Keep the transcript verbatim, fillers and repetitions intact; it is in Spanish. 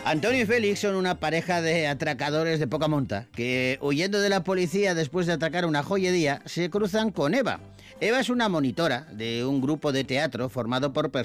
Antonio y Félix son una pareja de atracadores de poca monta que, huyendo de la policía después de atracar una joyería, se cruzan con Eva. Eva es una monitora de un grupo de teatro formado por personas